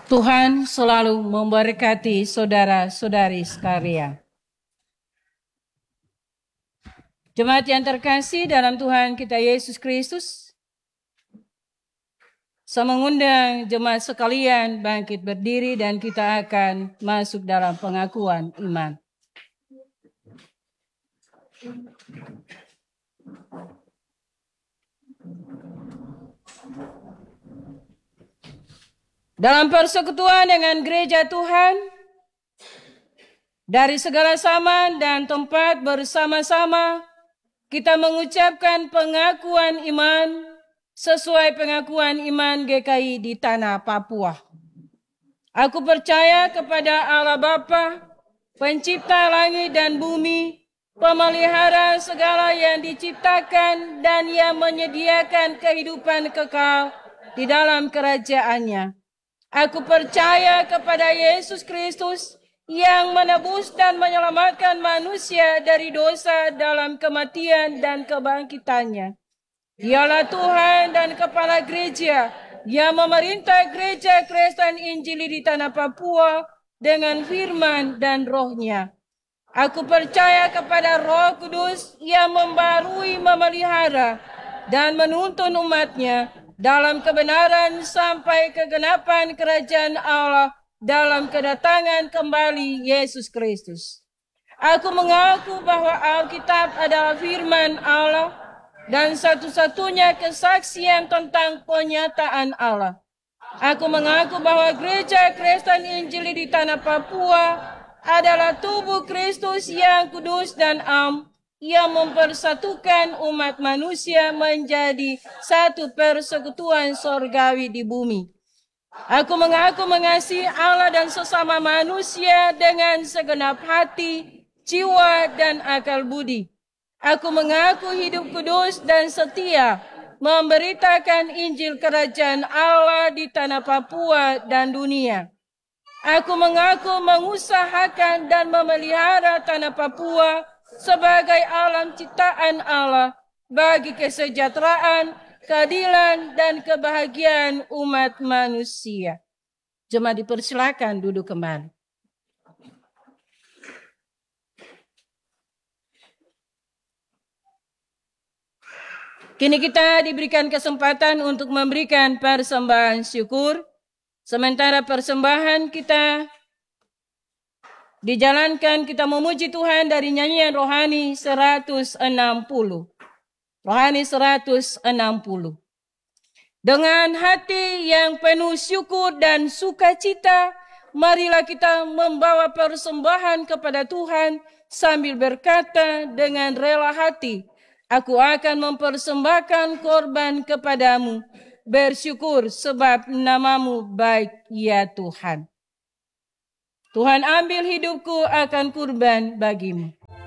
Tuhan selalu memberkati saudara-saudari sekalian. Jemaat yang terkasih dalam Tuhan kita Yesus Kristus, saya mengundang jemaat sekalian bangkit berdiri dan kita akan masuk dalam pengakuan iman. Dalam persekutuan dengan gereja Tuhan, dari segala zaman dan tempat bersama-sama, kita mengucapkan pengakuan iman sesuai pengakuan iman GKI di tanah Papua. Aku percaya kepada Allah Bapa, pencipta langit dan bumi, pemelihara segala yang diciptakan dan yang menyediakan kehidupan kekal di dalam kerajaan-Nya. Aku percaya kepada Yesus Kristus yang menebus dan menyelamatkan manusia dari dosa dalam kematian dan kebangkitannya. Dialah Tuhan dan Kepala Gereja yang memerintah Gereja Kristen Injili di tanah Papua dengan firman dan roh-Nya. Aku percaya kepada Roh Kudus yang membarui, memelihara, dan menuntun umat-Nya dalam kebenaran sampai kegenapan kerajaan Allah dalam kedatangan kembali Yesus Kristus. Aku mengaku bahwa Alkitab adalah firman Allah dan satu-satunya kesaksian tentang penyataan Allah. Aku mengaku bahwa Gereja Kristen Injili di tanah Papua adalah tubuh Kristus yang kudus dan am, yang mempersatukan umat manusia menjadi satu persekutuan sorgawi di bumi. Aku mengaku mengasihi Allah dan sesama manusia dengan segenap hati, jiwa, dan akal budi. Aku mengaku hidup kudus dan setia, memberitakan Injil Kerajaan Allah di tanah Papua dan dunia. Aku mengaku mengusahakan dan memelihara tanah Papua sebagai alam ciptaan Allah bagi kesejahteraan, keadilan, dan kebahagiaan umat manusia. Jemaat dipersilakan duduk kembali. Kini kita diberikan kesempatan untuk memberikan persembahan syukur. Sementara persembahan kita dijalankan, kita memuji Tuhan dari nyanyian rohani 160. Rohani 160. Dengan hati yang penuh syukur dan sukacita, marilah kita membawa persembahan kepada Tuhan sambil berkata dengan rela hati, aku akan mempersembahkan korban kepadamu, bersyukur sebab namamu baik ya Tuhan. Tuhan, ambil hidupku akan kurban bagimu.